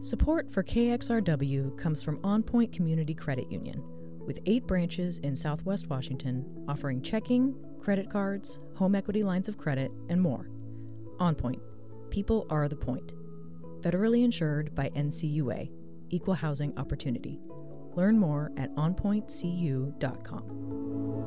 Support for KXRW comes from On Point Community Credit Union, with 8 branches in Southwest Washington offering checking, credit cards, home equity lines of credit, and more. On Point. People are the point. Federally insured by NCUA. Equal Housing Opportunity. Learn more at onpointcu.com.